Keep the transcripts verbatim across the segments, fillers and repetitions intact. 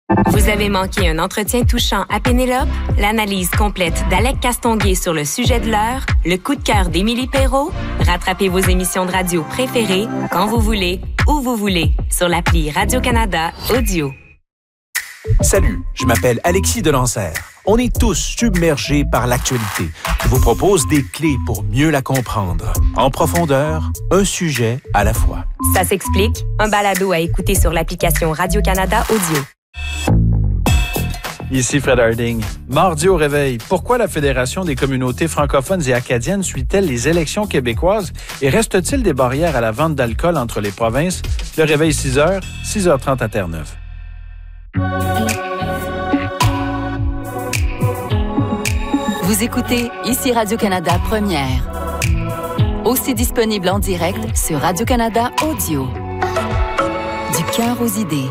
Vous avez manqué un entretien touchant à Pénélope? L'analyse complète d'Alec Castonguay sur le sujet de l'heure? Le coup de cœur d'Émilie Perrault? Rattrapez vos émissions de radio préférées quand vous voulez, où vous voulez, sur l'appli Radio-Canada Audio. Salut, je m'appelle Alexis Delancer. On est tous submergés par l'actualité. Je vous propose des clés pour mieux la comprendre. En profondeur, un sujet à la fois. Ça s'explique, un balado à écouter sur l'application Radio-Canada Audio. Ici Fred Harding. Mardi au réveil, pourquoi la Fédération des communautés francophones et acadiennes suit-elle les élections québécoises et reste-t-il des barrières à la vente d'alcool entre les provinces? Le réveil six heures, six heures trente à Terre-Neuve. Vous écoutez Ici Radio-Canada Première. Aussi disponible en direct sur Radio-Canada Audio. Du cœur aux idées.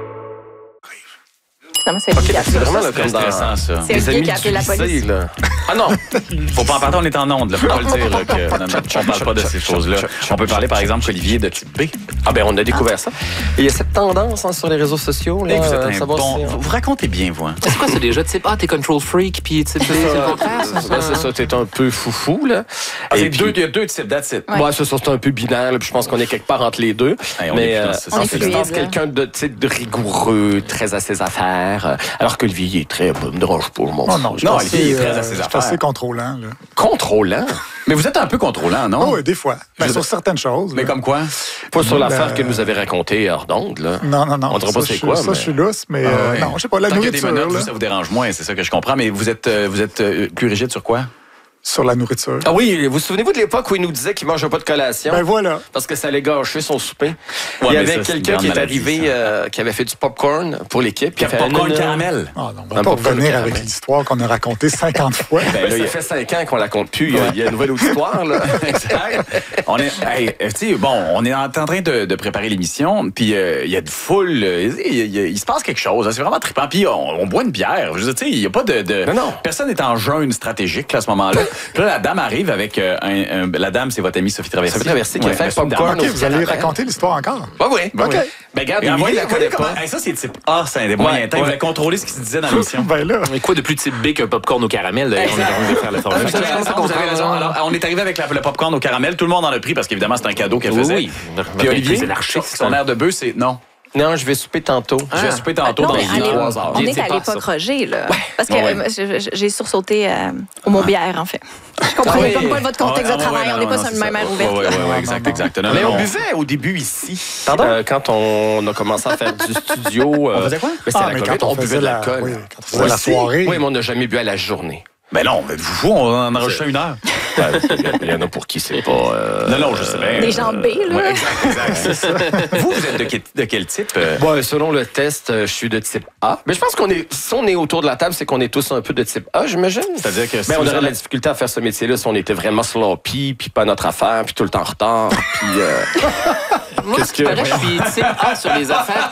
C'est okay, c'est vraiment là, comme dans ça. C'est les amis qui a appelé la police. Là. Ah non, faut pas en parler, on est en onde. Faut pas le dire là, que non, non, on parle pas de ces choses-là. On peut parler par exemple qu'Olivier de type B. Ah ben on a découvert ça. Et il y a cette tendance hein, sur les réseaux sociaux. Là, et vous êtes un bon. Si, vous, vous racontez bien, vous. Hein. C'est quoi ça déjà? Tu sais pas, t'es control freak, puis tu sais, c'est le contraire. Ben, c'est ça, t'es un peu foufou là. Ah, et puis, il y a deux types d'attitudes. Ouais, ouais c'est ça, c'est un peu binaire. Puis je pense qu'on est quelque part entre les deux. Hey, mais euh, en substance, quelqu'un de, de rigoureux, très à ses affaires, alors que il est très me dérange pas le monde. Oh non, je non, pense il est très euh, à ses je affaires. suis assez contrôlant. Là. Contrôlant? Mais vous êtes un peu contrôlant, non? Oh, oui, des fois. Ben, sur certaines choses. Mais là. comme quoi? Pas sur la... l'affaire que nous avait racontée hors d'onde, là. Non, non, non. On ne dira pas c'est quoi, Ça, mais... je suis lousse, mais ah, euh, ouais. non, je sais pas, la Tant nourriture. Qu'il y a des menottes, là. vous, ça vous dérange moins, c'est ça que je comprends. Mais vous êtes, euh, vous êtes euh, plus rigide sur quoi? Sur la nourriture. Ah oui, vous souvenez-vous de l'époque où il nous disait qu'il ne mangeait pas de collation? Ben voilà. Parce que ça allait gâcher son souper. Ouais, il y avait ça, quelqu'un qui est arrivé, euh, qui avait fait du popcorn pour l'équipe. Puis popcorn caramel. Ah non, on va pas revenir avec l'histoire qu'on a racontée cinquante fois. Ben là, ça fait cinq ans qu'on la compte plus. Il y a, il y a une nouvelle auditoire, là. Exact. On est, hey, tu sais, bon, on est en train de, de préparer l'émission, puis euh, il y a de foule, il, il, il se passe quelque chose. Hein, c'est vraiment trippant. Puis on, on boit une bière. Je veux dire, tu sais, il y a pas de, de non, non. personne n'est en jeûne stratégique là, à ce moment-là. Puis là, la dame arrive avec euh, un, un, la dame, c'est votre amie Sophie Traversy. Sophie Traversy qui ouais, a fait popcorn. Okay, vous allez raconter l'histoire encore? Oui, oui. OK. Ben, regarde, il il la connaît pas. Hey, ça, c'est type A, c'est un des moyens temps. Il voulait contrôler ce qui se disait dans l'émission. Ben là. Mais quoi de plus type B qu'un popcorn au caramel? D'ailleurs, on est en train de faire le formule. Vous avez raison. Alors, on est arrivé avec la, le popcorn au caramel. Tout le monde en a pris parce qu'évidemment, c'est un cadeau qu'elle faisait. Oui, oui. Puis Olivier, c'est l'archer. son air de bœuf, c'est non. Non, je vais souper tantôt. Ah. Je vais souper tantôt non, dans mais une trois heures. On est à l'époque Roger, là. Ouais. Parce que ouais. euh, j'ai sursauté euh, au mot bière, en fait. Je comprenais ah, oui. pas votre contexte ah, de travail. ouais, on n'est non, pas non, sur une même aire ouverte. Oui, oui, exact, exact. Non, mais non, on non. buvait au début ici. Pardon? Euh, quand on a commencé à faire du studio. Euh, on faisait quoi? Mais c'est ah, la mais COVID, quand on, on buvait faisait de la, l'alcool. oui, quand on faisait la soirée. Oui, mais on n'a jamais bu à la journée. Ben non, mais vous, on en enregistre une heure. Il y en a pour qui c'est pas... Euh, non, non, je sais bien. Des gens B, là. Ouais, exact, exact. Vous, vous êtes de quel, de quel type? Euh... Bon, selon le test, je suis de type A. Mais je pense qu'on est... Si on est autour de la table, c'est qu'on est tous un peu de type A, j'imagine. C'est-à-dire que... Si mais on aurait avez... de la difficulté à faire ce métier-là si on était vraiment sloppy, puis pas notre affaire, puis tout le temps en retard, puis... Euh... Moi, Qu'est-ce que... je suis type A sur les affaires